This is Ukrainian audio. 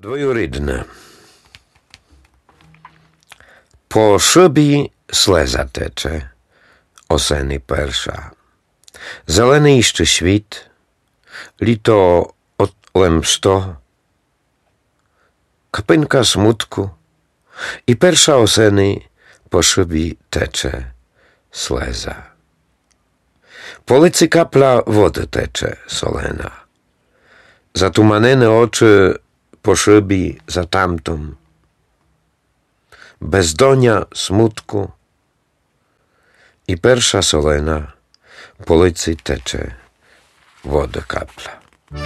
Двоюрідне. По шибі слеза тече, осени перша. Зелений ще світ, літо лемсто, капинка смутку, і перша осени по шибі тече слеза. Po licy kapla wody tecze solena. Zatumanione oczy po szybie za tamtą. Bezdonia smutku i persza solena po licy tecze woda kapla.